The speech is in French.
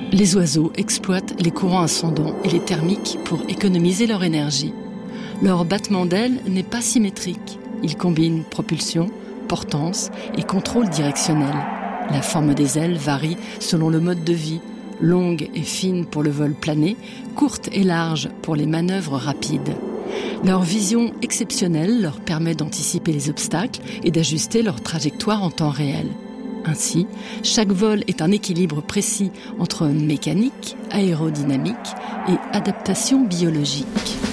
Les oiseaux exploitent les courants ascendants et les thermiques pour économiser leur énergie. Leur battement d'ailes n'est pas symétrique. Il combine propulsion, portance et contrôle directionnel. La forme des ailes varie selon le mode de vie, longue et fine pour le vol plané, courte et large pour les manœuvres rapides. Leur vision exceptionnelle leur permet d'anticiper les obstacles et d'ajuster leur trajectoire en temps réel. Ainsi, chaque vol est un équilibre précis entre mécanique, aérodynamique et adaptation biologique.